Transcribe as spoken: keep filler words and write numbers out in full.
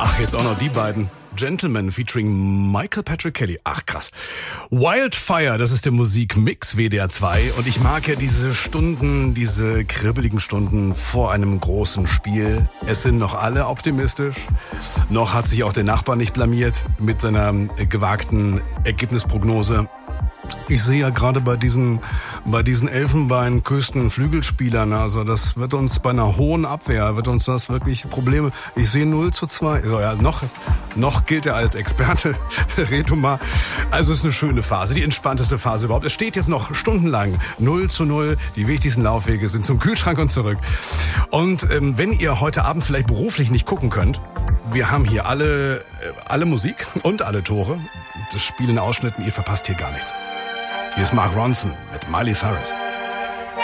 Ach, jetzt auch noch die beiden. Gentleman featuring Michael Patrick Kelly. Ach, krass. Wildfire, das ist der Musikmix W D R zwei. Und ich mag ja diese Stunden, diese kribbeligen Stunden vor einem großen Spiel. Es sind noch alle optimistisch. Noch hat sich auch der Nachbar nicht blamiert mit seiner gewagten Ergebnisprognose. Ich sehe ja gerade bei diesen bei diesen Elfenbeinküsten-Flügelspielern, also das wird uns bei einer hohen Abwehr, wird uns das wirklich Probleme. Ich sehe null zu zwei. So, ja, noch noch gilt er als Experte, Reto mal. Also es ist eine schöne Phase, die entspannteste Phase überhaupt. Es steht jetzt noch stundenlang null zu null. Die wichtigsten Laufwege sind zum Kühlschrank und zurück. Und ähm, wenn ihr heute Abend vielleicht beruflich nicht gucken könnt, wir haben hier alle alle Musik und alle Tore. Das Spiel in Ausschnitten, ihr verpasst hier gar nichts. Hier ist Mark Ronson mit Miley Cyrus.